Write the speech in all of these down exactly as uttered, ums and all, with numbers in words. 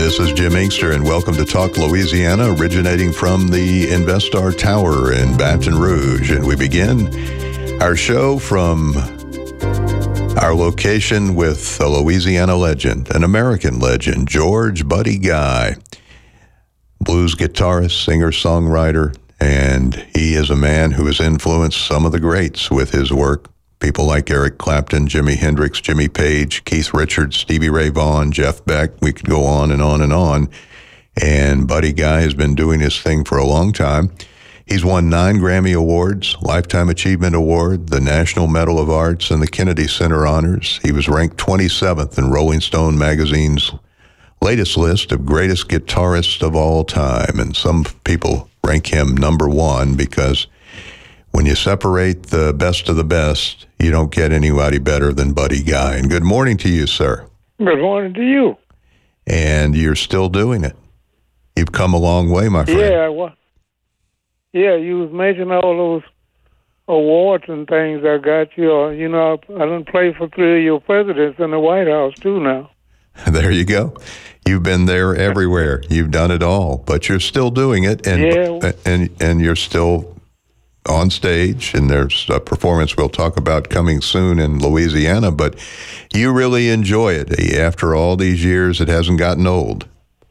This is Jim Inkster, and welcome to Talk Louisiana, originating from the Investar Tower in Baton Rouge. And we begin our show from our location with a Louisiana legend, an American legend, George Buddy Guy, blues guitarist, singer-songwriter, and he is a man who has influenced some of the greats with his work. People like Eric Clapton, Jimi Hendrix, Jimmy Page, Keith Richards, Stevie Ray Vaughan, Jeff Beck. We could go on and on and on. And Buddy Guy has been doing his thing for a long time. He's won nine Grammy Awards, Lifetime Achievement Award, the National Medal of Arts, and the Kennedy Center Honors. He was ranked twenty-seventh in Rolling Stone magazine's latest list of greatest guitarists of all time. And some people rank him number one because when you separate the best of the best, you don't get anybody better than Buddy Guy. And good morning to you, sir. Good morning to you. And you're still doing it. You've come a long way, my friend. Yeah, well, yeah, you was mentioning all those awards and things I got you. Uh, you know, I, I done played for three of your presidents in the White House, too, now. There you go. You've been there everywhere. You've done it all, but you're still doing it, and yeah. and and you're still on stage, and there's a performance we'll talk about coming soon in Louisiana, but you really enjoy it. After all these years, it hasn't gotten old.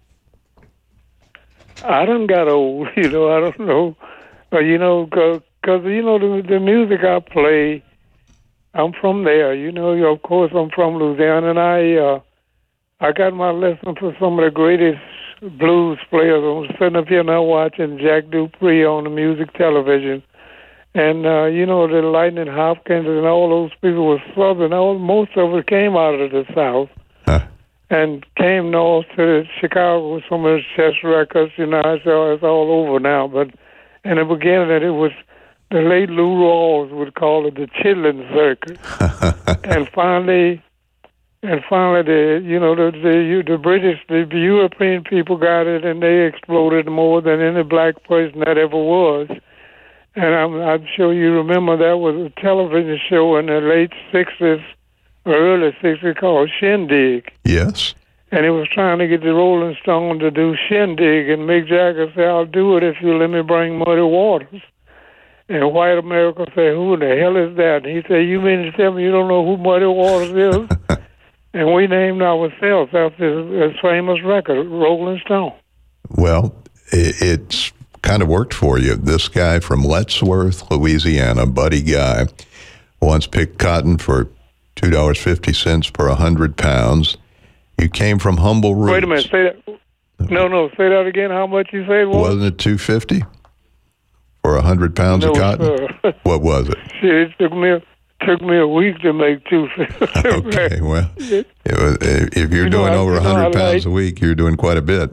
I done got old, you know, I don't know. But, you know, because, you know, the, the music I play, I'm from there. You know, of course, I'm from Louisiana, and I, uh, I got my lesson from some of the greatest blues players. I'm sitting up here now watching Jack Dupree on the music television. And, uh, you know, the Lightning Hopkins and all those people were Southern. All, most of it came out of the South huh. and came north to Chicago with some of the chess records. You know, it's all, it's all over now. But in the beginning, it was the late Lou Rawls would call it the Chitlin Circuit. and finally, and finally, the you know the the, the British, the European people got it, and they exploded more than any black person that ever was. And I'm, I'm sure you remember that was a television show in the late sixties or early sixties called Shindig. Yes. And it was trying to get the Rolling Stones to do Shindig, and Mick Jagger said, I'll do it if you let me bring Muddy Waters. And White America said, who the hell is that? And he said, you mean to tell me you don't know who Muddy Waters is? And we named ourselves after his, his famous record, Rolling Stone. Well, it's kind of worked for you. This guy from Lettsworth, Louisiana, Buddy Guy, once picked cotton for two dollars and fifty cents per one hundred pounds. You came from humble roots. Wait a minute. Say that. No, no. Say that again. How much you say it was? Wasn't it two dollars and fifty cents for one hundred pounds no, of cotton? Sir. What was it? Shit, it took me, a, took me a week to make two dollars and fifty cents. Okay, well, it was, if you're you doing know, over one hundred pounds like, a week, you're doing quite a bit.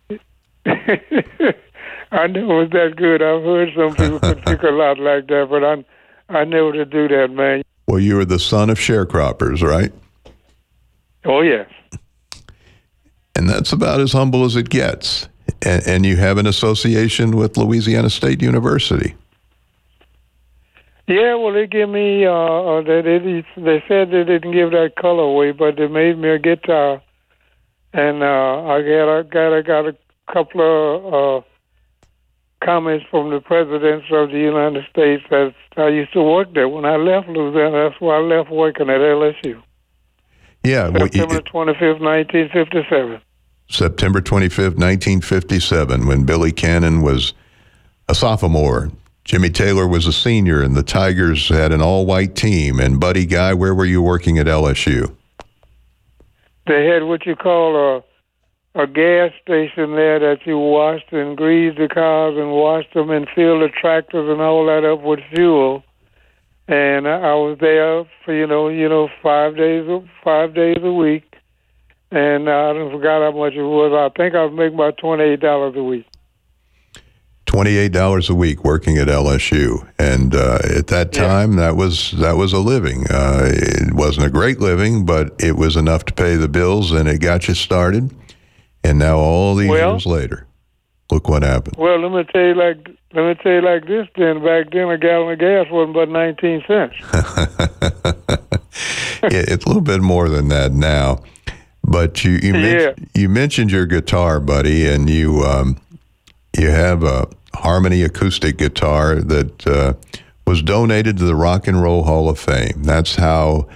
I never was that good. I've heard some people could pick a lot like that, but I I never did do that, man. Well, you were the son of sharecroppers, right? Oh, yes. And that's about as humble as it gets. And, and you have an association with Louisiana State University. Yeah, well, they give me, uh, they, they, they said they didn't give that color away, but they made me a guitar. And uh, I got, I got, I got a couple of uh, comments from the presidents of the United States that I used to work there. When I left Louisiana, that's why I left working at L S U. Yeah. September twenty-fifth, nineteen fifty-seven. September twenty-fifth, nineteen fifty-seven, when Billy Cannon was a sophomore. Jimmy Taylor was a senior, and the Tigers had an all-white team. And Buddy Guy, where were you working at L S U? They had what you call a a gas station there that you washed and greased the cars and washed them and filled the tractors and all that up with fuel. And I, I was there for, you know, you know, five days, five days a week. And I don't forgot how much it was. I think I was making about twenty-eight dollars a week. twenty-eight dollars a week working at L S U. And uh, at that time, yeah. that was that was a living. Uh, it wasn't a great living, but it was enough to pay the bills, and it got you started. And now all these well, years later, look what happened. Well, let me tell you like let me tell you like this. Then back then, a gallon of gas wasn't but nineteen cents. Yeah, it's a little bit more than that now. But you you, Yeah. men- you mentioned your guitar, buddy, and you um, you have a Harmony acoustic guitar that uh, was donated to the Rock and Roll Hall of Fame. That's how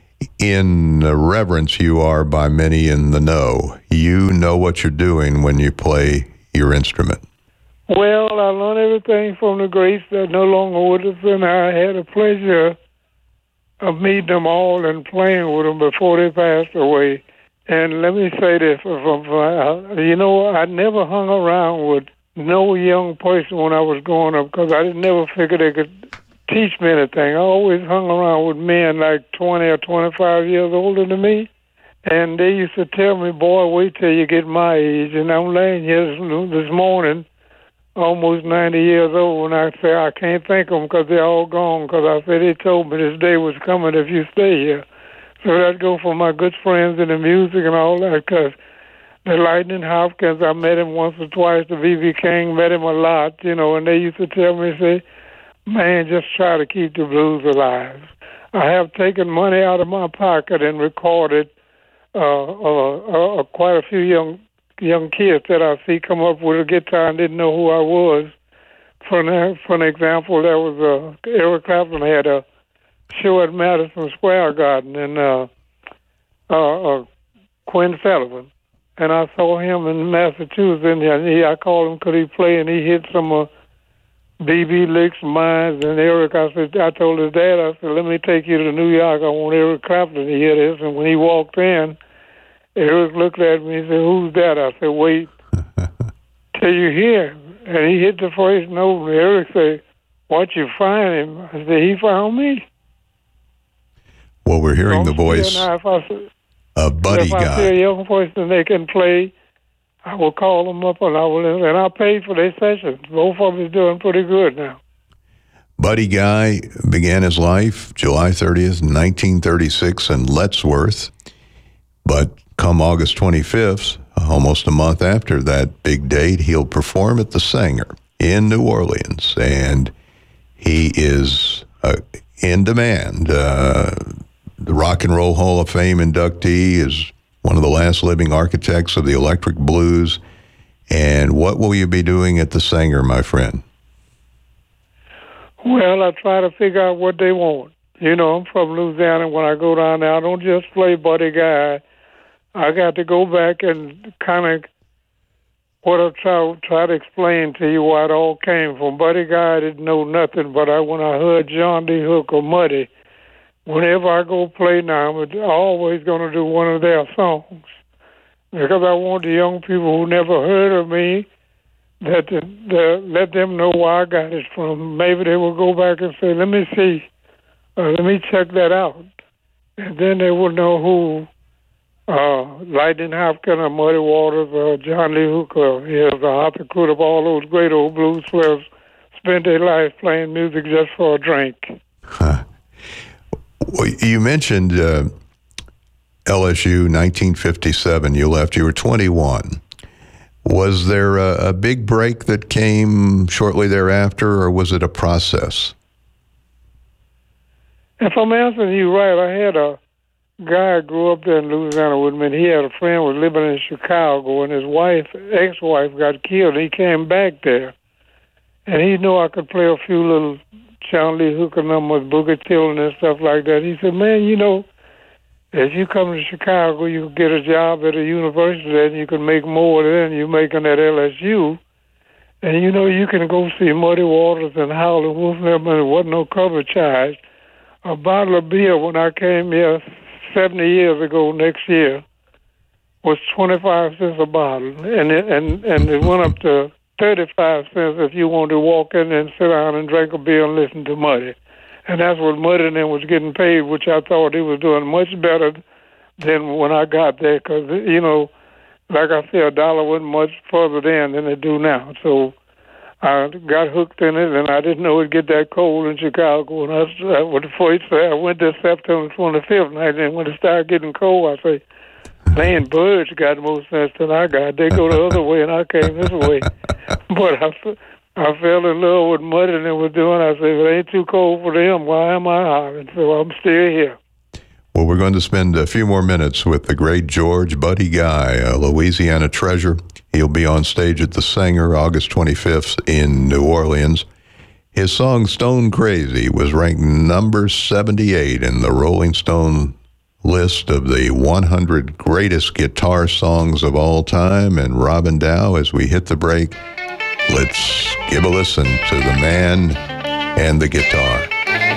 in reverence you are by many in the know. You know what you're doing when you play your instrument. Well, I learned everything from the greats that no longer with us, and I had the pleasure of meeting them all and playing with them before they passed away. And let me say this, from, from, you know, I never hung around with no young person when I was growing up because I didn't never figure they could teach me anything. I always hung around with men like twenty or twenty-five years older than me. And they used to tell me, boy, wait till you get my age. And I'm laying here this, this morning, almost ninety years old, and I say I can't thank them because they're all gone because I said they told me this day was coming if you stay here. So that go for my good friends in the music and all that because the Lightning Hopkins, I met him once or twice. The B B King, met him a lot, you know, and they used to tell me, say, man, just try to keep the blues alive. I have taken money out of my pocket and recorded uh, uh, uh, quite a few young young kids that I see come up with a guitar and didn't know who I was. For an, for an example, there was uh, Eric Clapton had a show at Madison Square Garden, and uh, uh, uh, Quinn Sullivan. And I saw him in Massachusetts, and he, I called him, could he play, and he hit some uh, B B licks, mines, and Eric, I said, I told his dad, I said, let me take you to New York, I want Eric Clapton to hear this. And when he walked in, Eric looked at me and said, who's that? I said, wait till you hear him. And he hit the first note, and Eric said, why'd you find him? I said, he found me. Well, we're hearing So the voice now, if I, of Buddy if I Guy. see a young person they can play, I will call them up, and I will, and I pay for their sessions. Both of them is doing pretty good now. Buddy Guy began his life July thirtieth, nineteen thirty-six in Lettsworth, but come August twenty-fifth, almost a month after that big date, he'll perform at the Sanger in New Orleans, and he is uh, in demand. Uh, the Rock and Roll Hall of Fame inductee, is one of the last living architects of the electric blues. And what will you be doing at the Sanger, my friend? Well, I try to figure out what they want. You know, I'm from Louisiana. When I go down there, I don't just play Buddy Guy. I got to go back and kind of what I try, try to explain to you why it all came from. Buddy Guy, I didn't know nothing, but I when I heard John D. Hooker, Muddy, whenever I go play now, I'm always going to do one of their songs because I want the young people who never heard of me that the, the, let them know where I got it from. Maybe they will go back and say, let me see, uh, let me check that out. And then they will know who uh, Lightning Hopkins or Muddy Waters or John Lee Hooker is. The Arthur Crute of all those great old blues players spent their life playing music just for a drink. Huh. Well, you mentioned uh, L S U, nineteen fifty-seven. You left. You were twenty-one. Was there a, a big break that came shortly thereafter, or was it a process? If I'm answering you right, I had a guy who grew up there in Louisiana with me, and he had a friend who was living in Chicago, and his wife, ex-wife, got killed. He came back there, and he knew I could play a few little John Lee Hooker numbers, Booker Tilden and stuff like that. He said, man, you know, if you come to Chicago, you can get a job at a university and you can make more than you're making at L S U. And, you know, you can go see Muddy Waters and Howlin' Wolf, and there wasn't no cover charge. A bottle of beer when I came here seventy years ago next year was twenty-five cents a bottle. And it, and, and it went up to thirty-five cents if you wanted to walk in and sit down and drink a beer and listen to Muddy. And that's what Muddy and them was getting paid, which I thought he was doing much better than when I got there. Because, you know, like I said, a dollar wasn't much further then than it do now. So I got hooked in it, and I didn't know it'd get that cold in Chicago. And I, when the first I went there September twenty-fifth night, and when it started getting cold, I say, man, birds got more sense than I got. They go the other way, and I came this way. But I, I fell in love with Muddy and they were doing. I said, if it ain't too cold for them, why am I hollering? So I'm still here. Well, we're going to spend a few more minutes with the great George Buddy Guy, a Louisiana treasure. He'll be on stage at the Sanger August twenty-fifth in New Orleans. His song Stone Crazy was ranked number seventy-eight in the Rolling Stone list of the one hundred greatest guitar songs of all time. And Robin Dow, as we hit the break, let's give a listen to the man and the guitar.